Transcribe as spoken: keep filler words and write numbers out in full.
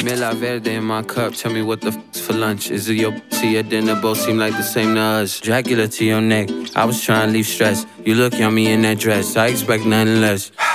Mila Verde in my cup, tell me what the f***'s for lunch. Is it your to your dinner? Both seem like the same to us. Dracula to your neck, I was trying to leave stress. You look yummy in that dress, I expect nothing less.